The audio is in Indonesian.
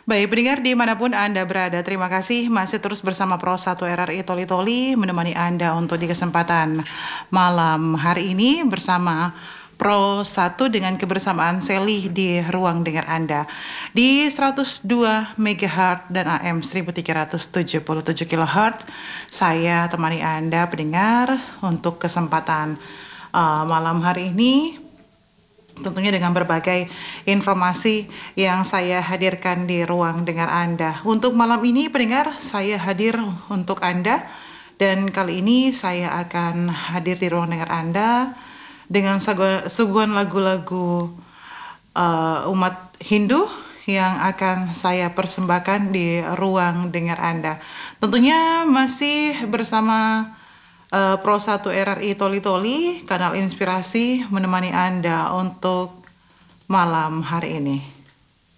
Baik, pendengar dimanapun Anda berada, terima kasih masih terus bersama Pro 1 RRI Toli Toli menemani Anda untuk di kesempatan malam hari ini bersama Pro 1 dengan kebersamaan Sally di ruang dengar Anda di 102 MHz dan AM 1377 kHz. Saya temani Anda pendengar untuk kesempatan malam hari ini, tentunya dengan berbagai informasi yang saya hadirkan di ruang dengar Anda. Untuk malam ini pendengar, saya hadir untuk Anda, dan kali ini saya akan hadir di ruang dengar Anda dengan suguhan lagu-lagu umat Hindu yang akan saya persembahkan di ruang dengar Anda. Tentunya masih bersama Pro 1 RRI Toli Toli, kanal inspirasi menemani Anda untuk malam hari ini.